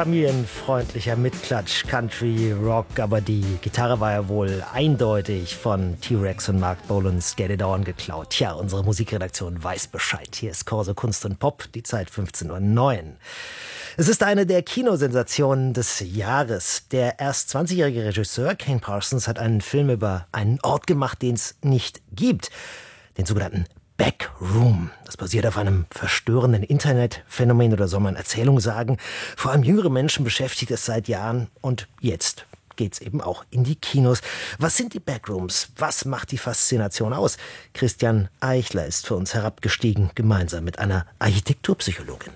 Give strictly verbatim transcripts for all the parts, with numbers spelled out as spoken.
familienfreundlicher Mitklatsch, Country, Rock, aber die Gitarre war ja wohl eindeutig von T-Rex und Mark Bolans Get It On geklaut. Tja, unsere Musikredaktion weiß Bescheid. Hier ist Corso Kunst und Pop, die Zeit fünfzehn Uhr neun. Es ist eine der Kinosensationen des Jahres. Der erst zwanzigjährige Regisseur Kane Parsons hat einen Film über einen Ort gemacht, den es nicht gibt. Den sogenannten Backroom. Das basiert auf einem verstörenden Internetphänomen oder soll man Erzählung sagen. Vor allem jüngere Menschen beschäftigt es seit Jahren und jetzt geht's eben auch in die Kinos. Was sind die Backrooms? Was macht die Faszination aus? Christian Eichler ist für uns herabgestiegen, gemeinsam mit einer Architekturpsychologin.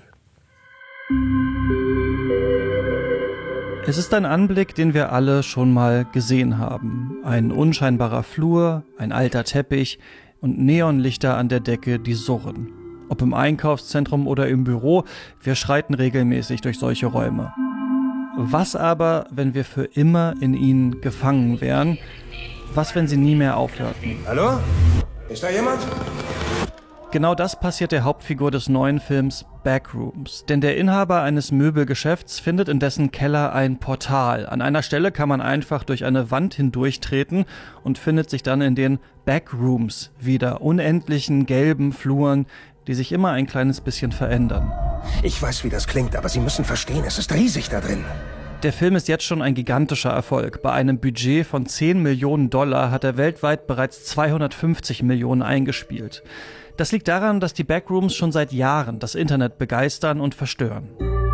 Es ist ein Anblick, den wir alle schon mal gesehen haben. Ein unscheinbarer Flur, ein alter Teppich und Neonlichter an der Decke, die surren. Ob im Einkaufszentrum oder im Büro, wir schreiten regelmäßig durch solche Räume. Was aber, wenn wir für immer in ihnen gefangen wären? Was, wenn sie nie mehr aufhörten? Hallo? Ist da jemand? Genau das passiert der Hauptfigur des neuen Films Backrooms. Denn der Inhaber eines Möbelgeschäfts findet in dessen Keller ein Portal. An einer Stelle kann man einfach durch eine Wand hindurchtreten und findet sich dann in den Backrooms wieder. Unendlichen gelben Fluren, die sich immer ein kleines bisschen verändern. Ich weiß, wie das klingt, aber Sie müssen verstehen, es ist riesig da drin. Der Film ist jetzt schon ein gigantischer Erfolg. Bei einem Budget von zehn Millionen Dollar hat er weltweit bereits zweihundertfünfzig Millionen eingespielt. Das liegt daran, dass die Backrooms schon seit Jahren das Internet begeistern und verstören.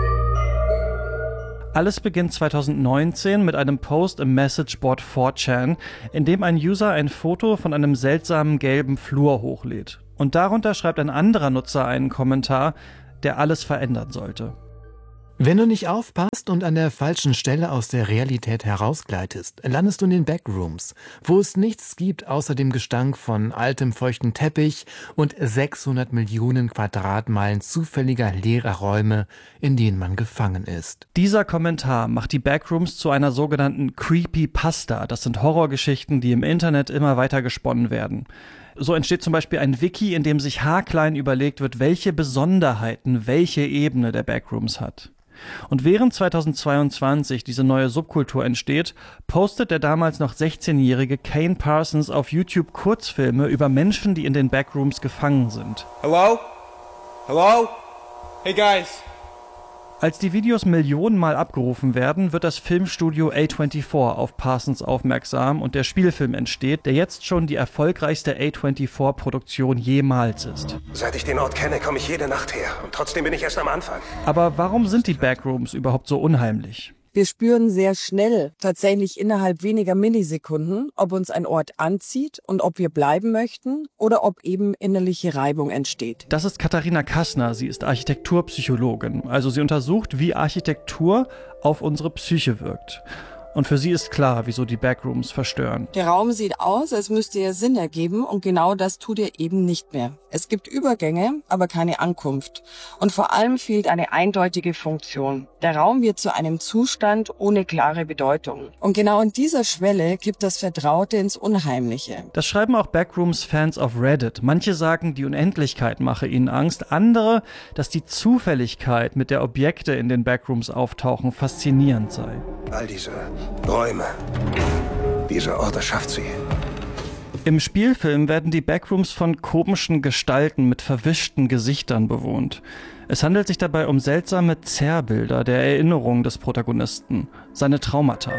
Alles beginnt zweitausendneunzehn mit einem Post im Messageboard four chan, in dem ein User ein Foto von einem seltsamen gelben Flur hochlädt. Und darunter schreibt ein anderer Nutzer einen Kommentar, der alles verändern sollte. Wenn du nicht aufpasst und an der falschen Stelle aus der Realität herausgleitest, landest du in den Backrooms, wo es nichts gibt außer dem Gestank von altem feuchten Teppich und sechshundert Millionen Quadratmeilen zufälliger leerer Räume, in denen man gefangen ist. Dieser Kommentar macht die Backrooms zu einer sogenannten Creepypasta. Das sind Horrorgeschichten, die im Internet immer weiter gesponnen werden. So entsteht zum Beispiel ein Wiki, in dem sich haarklein überlegt wird, welche Besonderheiten welche Ebene der Backrooms hat. Und während zweitausendzweiundzwanzig diese neue Subkultur entsteht, postet der damals noch sechzehnjährige Kane Parsons auf YouTube Kurzfilme über Menschen, die in den Backrooms gefangen sind. Hello? Hello? Hey guys. Als die Videos millionenmal abgerufen werden, wird das Filmstudio A vierundzwanzig auf Parsons aufmerksam und der Spielfilm entsteht, der jetzt schon die erfolgreichste A vierundzwanzig-Produktion jemals ist. Seit ich den Ort kenne, komme ich jede Nacht her und trotzdem bin ich erst am Anfang. Aber warum sind die Backrooms überhaupt so unheimlich? Wir spüren sehr schnell, tatsächlich innerhalb weniger Millisekunden, ob uns ein Ort anzieht und ob wir bleiben möchten oder ob eben innerliche Reibung entsteht. Das ist Katharina Kassner, sie ist Architekturpsychologin. Also sie untersucht, wie Architektur auf unsere Psyche wirkt. Und für sie ist klar, wieso die Backrooms verstören. Der Raum sieht aus, als müsste er Sinn ergeben und genau das tut er eben nicht mehr. Es gibt Übergänge, aber keine Ankunft. Und vor allem fehlt eine eindeutige Funktion. Der Raum wird zu einem Zustand ohne klare Bedeutung. Und genau an dieser Schwelle gibt das Vertraute ins Unheimliche. Das schreiben auch Backrooms-Fans auf Reddit. Manche sagen, die Unendlichkeit mache ihnen Angst. Andere, dass die Zufälligkeit, mit der Objekte in den Backrooms auftauchen, faszinierend sei. All diese Räume, diese Orte schafft sie. Im Spielfilm werden die Backrooms von komischen Gestalten mit verwischten Gesichtern bewohnt. Es handelt sich dabei um seltsame Zerrbilder der Erinnerung des Protagonisten, seine Traumata.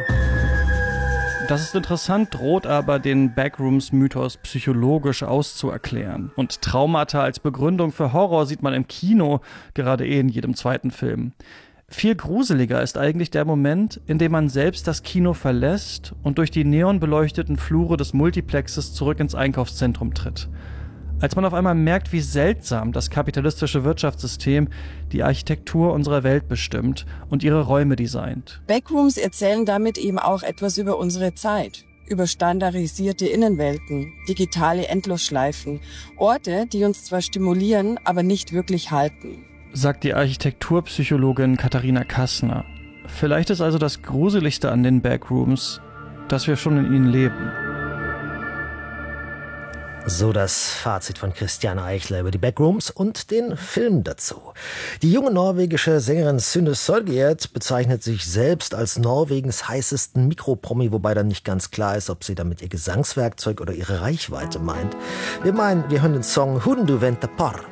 Das ist interessant, droht aber den Backrooms-Mythos psychologisch auszuerklären. Und Traumata als Begründung für Horror sieht man im Kino gerade eh in jedem zweiten Film. Viel gruseliger ist eigentlich der Moment, in dem man selbst das Kino verlässt und durch die neonbeleuchteten Flure des Multiplexes zurück ins Einkaufszentrum tritt. Als man auf einmal merkt, wie seltsam das kapitalistische Wirtschaftssystem die Architektur unserer Welt bestimmt und ihre Räume designt. Backrooms erzählen damit eben auch etwas über unsere Zeit. Über standardisierte Innenwelten, digitale Endlosschleifen, Orte, die uns zwar stimulieren, aber nicht wirklich halten. Sagt die Architekturpsychologin Katharina Kassner. Vielleicht ist also das Gruseligste an den Backrooms, dass wir schon in ihnen leben. So das Fazit von Christiane Eichler über die Backrooms und den Film dazu. Die junge norwegische Sängerin Synne Sørgiedt bezeichnet sich selbst als Norwegens heißesten Mikropromi, wobei dann nicht ganz klar ist, ob sie damit ihr Gesangswerkzeug oder ihre Reichweite meint. Wir meinen, wir hören den Song Hun du venter par.